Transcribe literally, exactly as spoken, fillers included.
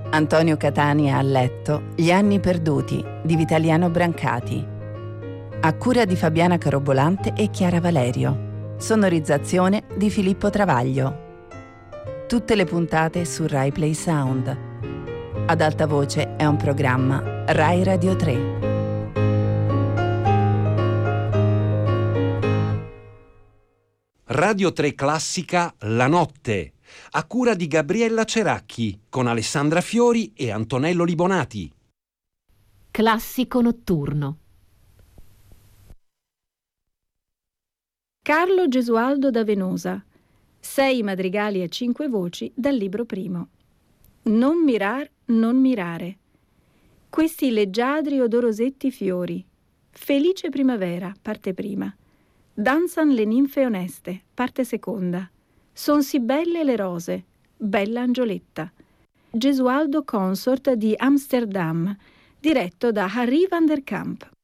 Antonio Catania a letto, Gli anni perduti di Vitaliano Brancati. A cura di Fabiana Carobolante e Chiara Valerio. Sonorizzazione di Filippo Travaglio. Tutte le puntate su Rai Play Sound. Ad alta voce è un programma Rai Radio tre. Radio tre Classica La Notte, a cura di Gabriella Ceracchi, con Alessandra Fiori e Antonello Libonati. Classico notturno. Carlo Gesualdo da Venosa. Sei madrigali a cinque voci dal libro primo. Non mirar, non mirare. Questi leggiadri odorosetti fiori. Felice primavera, parte prima. Danzan le ninfe oneste, parte seconda. Son sì belle le rose, bella Angioletta. Gesualdo Consort di Amsterdam, diretto da Harry van der Kamp.